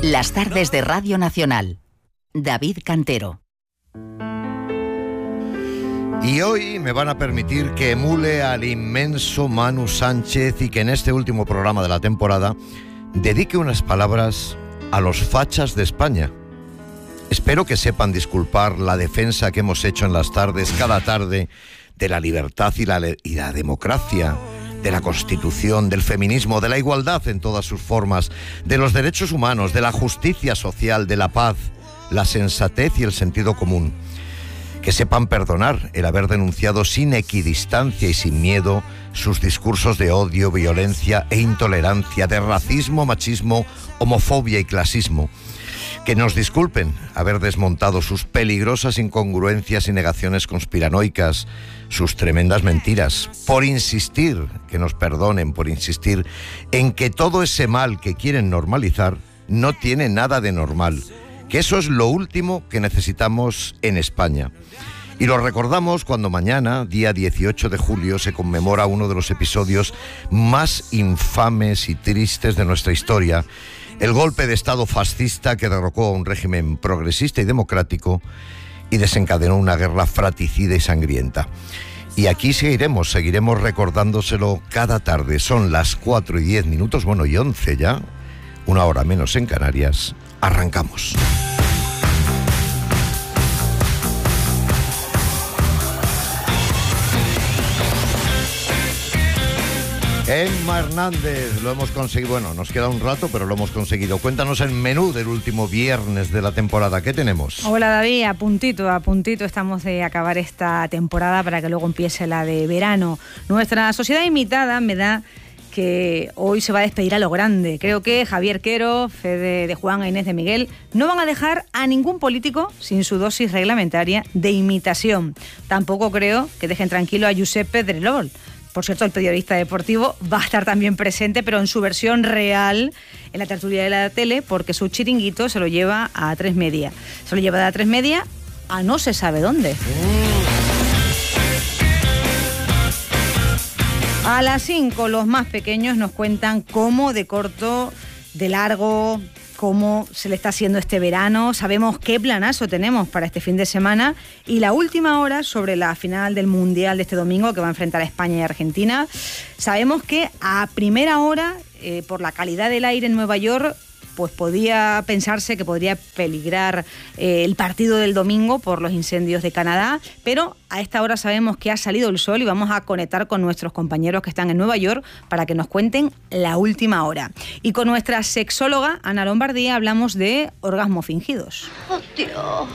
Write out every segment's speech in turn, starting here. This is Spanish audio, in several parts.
Las tardes de Radio Nacional. David Cantero. Y hoy me van a permitir que emule al inmenso Manu Sánchez y que en este último programa de la temporada dedique unas palabras a los fachas de España. Espero que sepan disculpar la defensa que hemos hecho en las tardes, cada tarde, de la libertad y la democracia, de la Constitución, del feminismo, de la igualdad en todas sus formas, de los derechos humanos, de la justicia social, de la paz, la sensatez y el sentido común. Que sepan perdonar el haber denunciado sin equidistancia y sin miedo sus discursos de odio, violencia e intolerancia, de racismo, machismo, homofobia y clasismo. Que nos disculpen haber desmontado sus peligrosas incongruencias y negaciones conspiranoicas, sus tremendas mentiras, por insistir, que nos perdonen por insistir en que todo ese mal que quieren normalizar no tiene nada de normal, que eso es lo último que necesitamos en España. Y lo recordamos cuando mañana, día 18 de julio, se conmemora uno de los episodios más infames y tristes de nuestra historia, el golpe de Estado fascista que derrocó a un régimen progresista y democrático y desencadenó una guerra fratricida y sangrienta. Y aquí seguiremos recordándoselo cada tarde. Son las 4:10, bueno, y 11 ya, una hora menos en Canarias. Arrancamos. Emma Hernández, lo hemos conseguido. Bueno, nos queda un rato, pero lo hemos conseguido. Cuéntanos el menú del último viernes de la temporada. ¿Qué tenemos? Hola David, a puntito estamos de acabar esta temporada para que luego empiece la de verano. Nuestra sociedad invitada me da que hoy se va a despedir a lo grande. Creo que Javier Quero, Fede de Juan e Inés de Miguel no van a dejar a ningún político sin su dosis reglamentaria de imitación. Tampoco creo que dejen tranquilo a Josep Pedrerol. Por cierto, el periodista deportivo va a estar también presente, pero en su versión real, en la tertulia de la tele, porque su chiringuito se lo lleva a A3 Media. Se lo lleva de A3 Media a no se sabe dónde. A las 5, los más pequeños nos cuentan cómo de corto, de largo, cómo se le está haciendo este verano. Sabemos qué planazo tenemos para este fin de semana y la última hora sobre la final del Mundial de este domingo que va a enfrentar a España y Argentina. Sabemos que a primera hora, por la calidad del aire en Nueva York, pues podía pensarse que podría peligrar el partido del domingo por los incendios de Canadá, pero a esta hora sabemos que ha salido el sol y vamos a conectar con nuestros compañeros que están en Nueva York para que nos cuenten la última hora. Y con nuestra sexóloga, Ana Lombardía, hablamos de orgasmos fingidos. ¡Oh, Dios!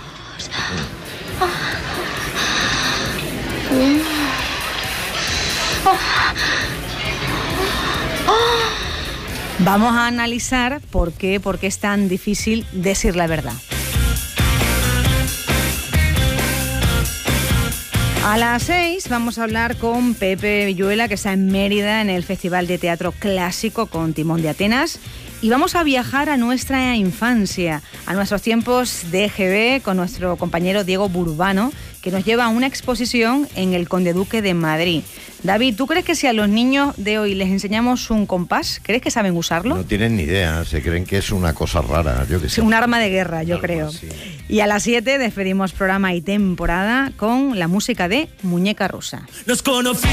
Vamos a analizar por qué es tan difícil decir la verdad. A las 6 vamos a hablar con Pepe Villuela, que está en Mérida en el Festival de Teatro Clásico con Timón de Atenas. Y vamos a viajar a nuestra infancia, a nuestros tiempos de EGB, con nuestro compañero Diego Burbano, que nos lleva a una exposición en el Conde Duque de Madrid. David, ¿tú crees que si a los niños de hoy les enseñamos un compás, crees que saben usarlo? No tienen ni idea, se creen que es una cosa rara, yo que sé. Un arma de guerra, yo creo. Así. Y a las 7 despedimos programa y temporada con la música de Muñeca Rusa. Nos conocimos